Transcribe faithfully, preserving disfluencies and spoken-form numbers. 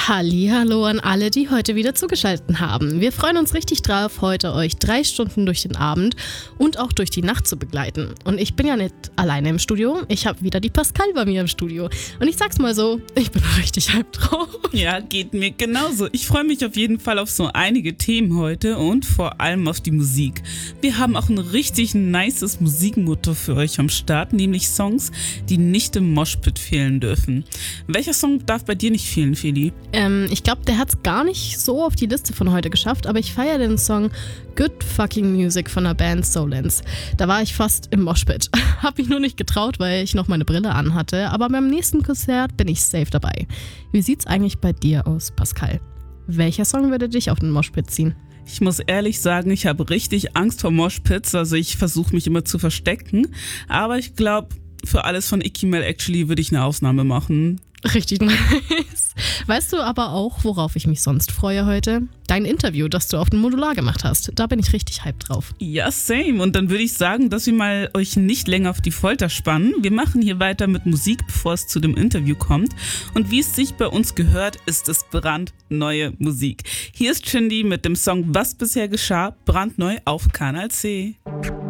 Hallihallo an alle, die heute wieder zugeschaltet haben. Wir freuen uns richtig drauf, heute euch drei Stunden durch den Abend und auch durch die Nacht zu begleiten. Und ich bin ja nicht alleine im Studio, ich habe wieder die Pascal bei mir im Studio. Und ich sag's mal so, ich bin richtig hyped drauf. Ja, geht mir genauso. Ich freue mich auf jeden Fall auf so einige Themen heute und vor allem auf die Musik. Wir haben auch ein richtig nices Musikmotto für euch am Start, nämlich Songs, die nicht im Moshpit fehlen dürfen. Welcher Song darf bei dir nicht fehlen, Feli? Ähm, ich glaube, der hat's gar nicht so auf die Liste von heute geschafft, aber ich feiere den Song Good Fucking Music von der Band Solence. Da war ich fast im Moshpit. Hab mich nur nicht getraut, weil ich noch meine Brille anhatte, aber beim nächsten Konzert bin ich safe dabei. Wie sieht's eigentlich bei dir aus, Pascal? Welcher Song würde dich auf den Moshpit ziehen? Ich muss ehrlich sagen, ich habe richtig Angst vor Moshpits, also ich versuche mich immer zu verstecken, aber ich glaube, für alles von Icky Mel Actually würde ich eine Ausnahme machen. Richtig nice. Weißt du aber auch, worauf ich mich sonst freue heute? Dein Interview, das du auf dem Modular gemacht hast. Da bin ich richtig hyped drauf. Ja, same. Und dann würde ich sagen, dass wir mal euch nicht länger auf die Folter spannen. Wir machen hier weiter mit Musik, bevor es zu dem Interview kommt. Und wie es sich bei uns gehört, ist es brandneue Musik. Hier ist Shindy mit dem Song Was bisher geschah, brandneu auf Kanal C.